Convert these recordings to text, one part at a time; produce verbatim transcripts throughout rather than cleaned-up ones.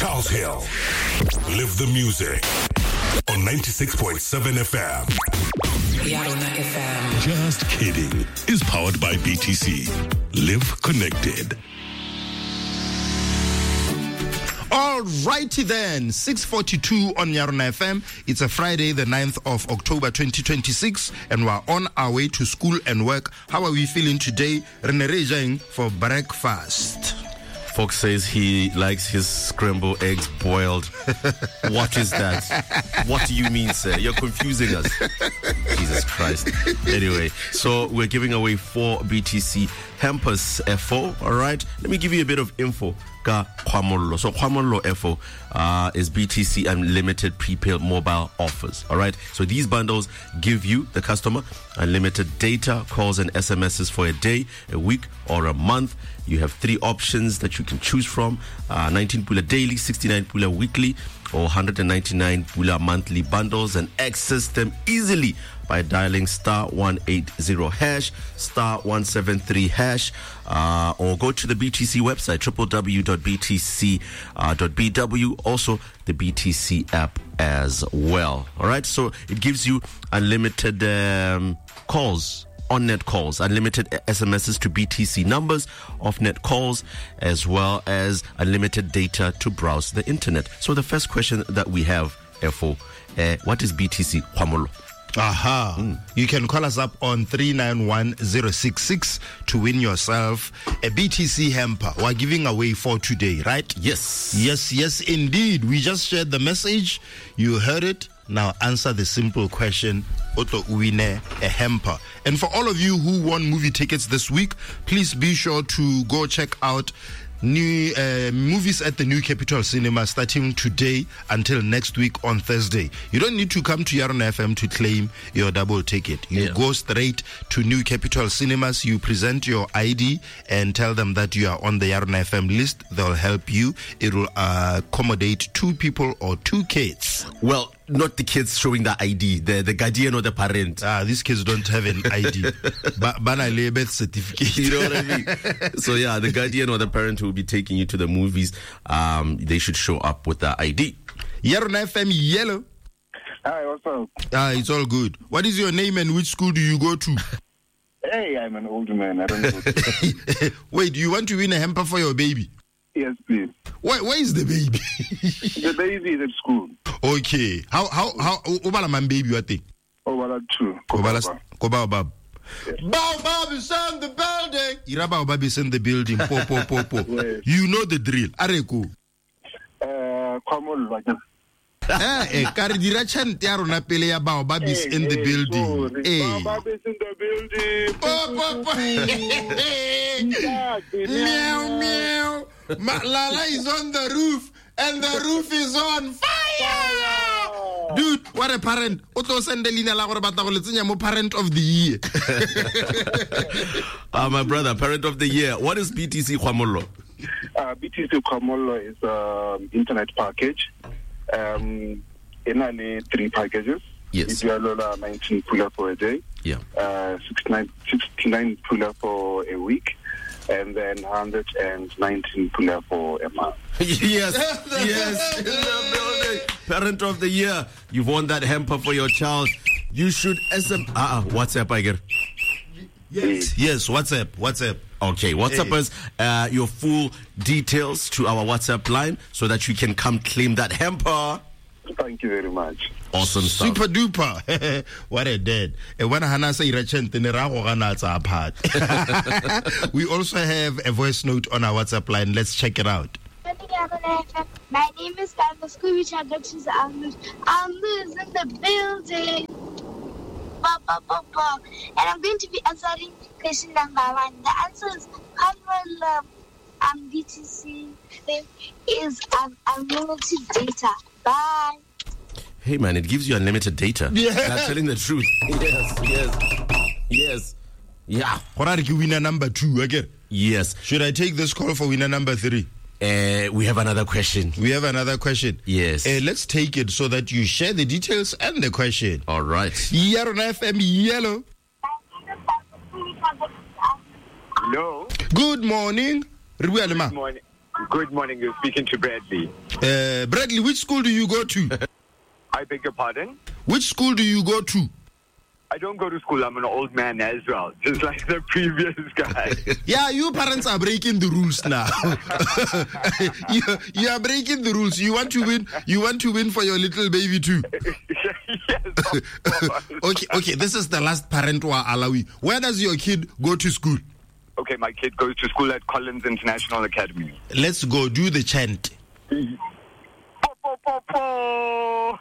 Charles Hill. Live the music on ninety-six point seven F M. Yarona F M. Just kidding. Is powered by B T C. Live connected. All righty then, six forty-two on Yarona F M. It's a Friday, the ninth of October twenty twenty-six, and we're on our way to school and work. How are we feeling today? Rene Rejang for breakfast. Fox says he likes his scrambled eggs boiled. What is that? What do you mean, sir? You're confusing us. Jesus Christ. Anyway, so we're giving away four B T C Hampers F O, all right? Let me give you a bit of info. Kwamolo. So Kwamolo F O uh, is B T C unlimited prepaid mobile offers. All right. So these bundles give you, the customer, unlimited data, calls, and S M Ses for a day, a week, or a month. You have three options that you can choose from: uh, nineteen pula daily, sixty-nine pula weekly, or one hundred ninety-nine pula monthly bundles, and access them easily by dialing star one eighty hash, star one seven three hash, uh, or go to the B T C website, w w w dot b t c dot b w, also the B T C app as well. All right, so it gives you unlimited um, calls, on-net calls, unlimited S M Ses to B T C numbers, off-net calls, as well as unlimited data to browse the internet. So the first question that we have, F O, uh, what is B T C Kwamolo? Aha. Mm. You can call us up on three nine one zero six six to win yourself a B T C hamper. We're giving away four today, right? Yes. Yes, yes, indeed. We just shared the message. You heard it. Now answer the simple question. Oto uwine a hamper. And for all of you who won movie tickets this week, please be sure to go check out new uh, movies at the New Capital Cinema starting today until next week on Thursday. You don't need to come to Yarona F M to claim your double ticket. You yeah. go straight to New Capital Cinemas, you present your I D and tell them that you are on the Yarona F M list. They'll help you. It will uh, accommodate two people or two kids. Well, not the kids showing the I D, the, the guardian or the parent. Ah, these kids don't have an I D. But a birth certificate. You know what I mean? So yeah, the guardian or the parent who will be taking you to the movies, um, they should show up with the I D. Yarona F M Yellow. Hi, what's up? Ah, it's all good. What is your name and which school do you go to? Hey, I'm an old man. I don't know. Wait, do you want to win a hamper for your baby? Yes, please. Where, where is the baby? The baby is at school. Okay. How how how Obala man baby what thing? Obala two. Obala Baobab. Baobab is in the building. Ira Baobab is in the building. Po po po po. Yes. You know the drill. Areko. Uh, Kwamolo. Eh, eh, kare dira chante ya rona pele ya Baobab is in the building. Eh. Baobab is in the building. Po po po. Meow meow. Lala is on the roof and the roof is on fire. Dude, what a parent. Oto sendelina la gore batla go letsenya mo parent of the year. uh, my brother, parent of the year. What is B T C Kwamolo? Uh, B T C Kwamolo is an um, internet package. Um, in only three packages. Yes. You are nineteen pula for a day. Yeah. Uh, sixty-nine, sixty-nine pula for a week. And then one hundred nineteen pula for a month. Yes, yes. In the building. Parent of the year. You've won that hamper for your child. You should S M... Uh-uh, WhatsApp, I get. Yes, yes, WhatsApp, WhatsApp. Okay, WhatsApp us uh, your full details to our WhatsApp line so that you can come claim that hamper. Thank you very much. Awesome stuff. Super duper. What a dad. We also have a voice note on our WhatsApp line. Let's check it out. My name is Daniel Scooby Chagatis Almus. Almus in the building. Ba, ba, ba, ba. And I'm going to be answering question number one. The answer is common love. Um, B T C is um, unlimited data. Bye. Hey man, it gives you unlimited data. Yeah. That's telling the truth. Yes, yes, yes. Yeah. What are you winner number two again? Yes. Should I take this call for winner number three? Uh, we have another question. We have another question. Yes. Uh, let's take it so that you share the details and the question. All right. Yarona F M Yellow. Hello. Good morning. Good morning. Good morning. You're speaking to Bradley. Uh, Bradley, which school do you go to? I beg your pardon? Which school do you go to? I don't go to school. I'm an old man as well, just like the previous guy. Yeah, you parents are breaking the rules now. you, you are breaking the rules. You want to win. You want to win for your little baby too. Yes. okay, okay. This is the last parent wa alawi. Where does your kid go to school? Okay, my kid goes to school at Collins International Academy. Let's go. Do the chant. Po, po, po, po.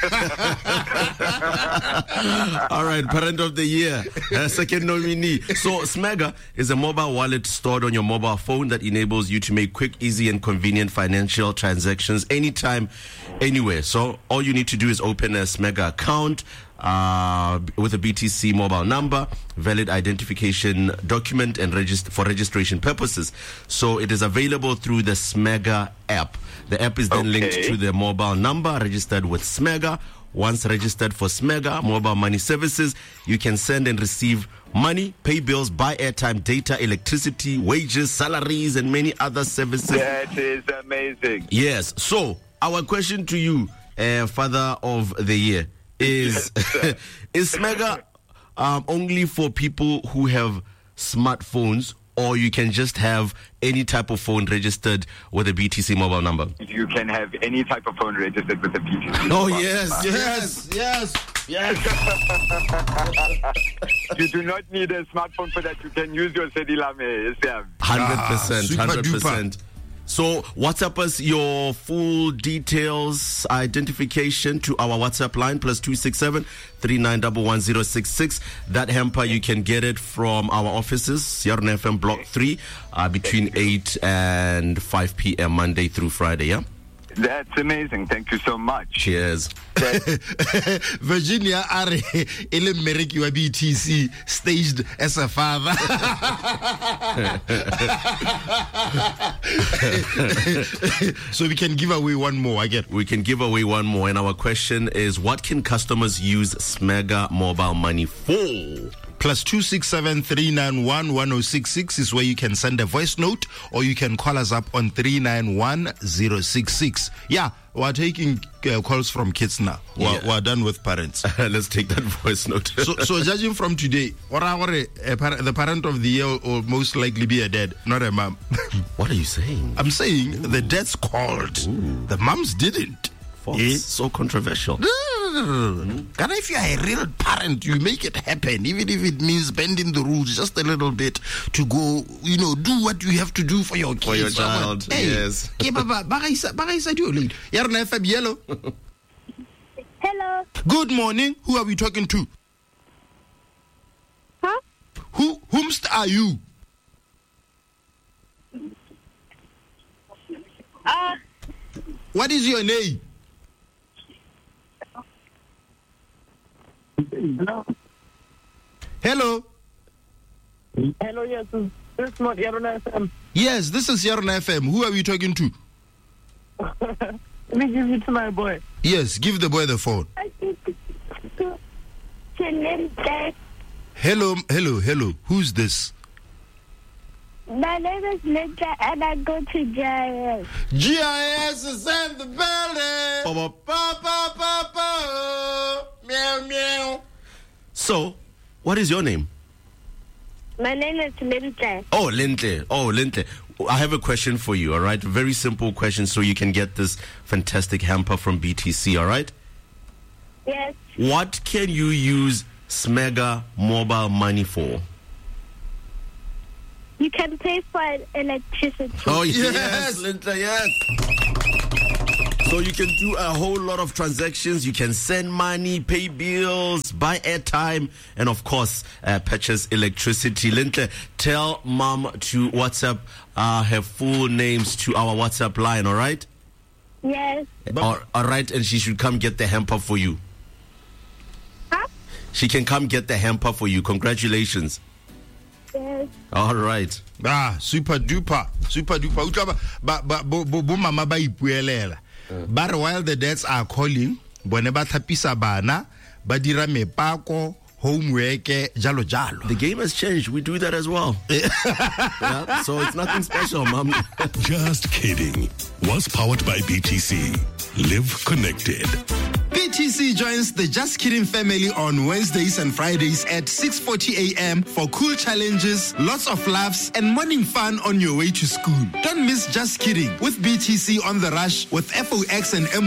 All right, parent of the year, uh, second nominee. So Smega is a mobile wallet stored on your mobile phone that enables you to make quick, easy, and convenient financial transactions anytime, anywhere. So all you need to do is open a Smega account uh, with a B T C mobile number, valid identification document, and register for registration purposes. So it is available through the Smega app. The app is then Okay. linked to the mobile number registered with Smega. Once registered for Smega mobile money services, you can send and receive money, pay bills, buy airtime, data, electricity, wages, salaries, and many other services. That is amazing. Yes. So our question to you, uh, Father of the Year, is is Smega um, only for people who have smartphones, or you can just have any type of phone registered with a B T C mobile number? You can have any type of phone registered with a B T C. Oh, yes, Yes, yes, yes. You do not need a smartphone for that. You can use your Sedilame. one hundred percent, super one hundred percent. So WhatsApp us your full details, identification to our WhatsApp line, plus two six seven, three nine one one zero six six. That hamper, you can get it from our offices, Yarn F M Block three, uh, between eight and five p.m. Monday through Friday, yeah? That's amazing. Thank you so much. Cheers. Virginia are ele Meriki wa B T C staged as a father. So we can give away one more again. We can give away one more, and our question is, what can customers use Smega mobile money for? Plus two six seven three nine one one zero six six is where you can send a voice note, or you can call us up on three nine one zero six six. Yeah, we're taking uh, calls from kids now. We're, Yeah. we're done with parents. Let's take that voice note. so, so judging from today, ora ora, a par- the parent of the year will most likely be a dad, not a mom. What are you saying? I'm saying the dads called, the moms didn't. False. Eh? So controversial. Can if you are a real parent, you make it happen, even if it means bending the rules just a little bit to go, you know, do what you have to do for your kids. For your child, Hey, yes. okay, Baba, Baba is Baba is a late. Yarna F M Yellow. Hello. Good morning. Who are we talking to? Huh? Who whomst are you? Uh, What is your name? Hello. Hello. Hello, yes. This is not Yarona F M. Yes, this is Yarna F M. Who are we talking to? Let me give it to my boy. Yes, give the boy the phone. I think to Chinente. Hello, hello, hello. Who's this? My name is Linda and I go to J I S. G I S is in the building. Pa, pa, pa, pa. Meow, meow. So, what is your name? My name is Linda. Oh, Lintle. Oh, Lintle. I have a question for you, all right? Very simple question so you can get this fantastic hamper from B T C, all right? Yes. What can you use Smega mobile money for? You can pay for electricity. Oh, yes, Yes. Lintle, yes. So you can do a whole lot of transactions. You can send money, pay bills, buy airtime, and of course, uh, purchase electricity. Lintle, tell mom to WhatsApp uh, her full names to our WhatsApp line, all right? Yes. All, all right, and she should come get the hamper for you. Huh? She can come get the hamper for you. Congratulations. Yes. All right. Ah, super duper, super duper. Utlwa ba ba bo bo bo mama ba ipuelela. But while the dads are calling, bone ba tlhapisa bana, ba dira mepako, homework, eh, jalo jalo. The game has changed. We do that as well. Yeah, so it's nothing special, Mom. Just kidding. Was powered by B T C. Live connected. B T C joins the Just Kidding family on Wednesdays and Fridays at six forty a.m. for cool challenges, lots of laughs, and morning fun on your way to school. Don't miss Just Kidding with B T C on the Rush with F O X and M